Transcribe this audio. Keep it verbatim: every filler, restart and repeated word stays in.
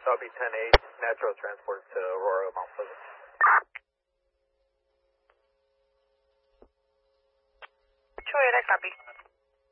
That'll be ten eight, natural transport to Aurora, Mount Pleasant. two eight, I copy.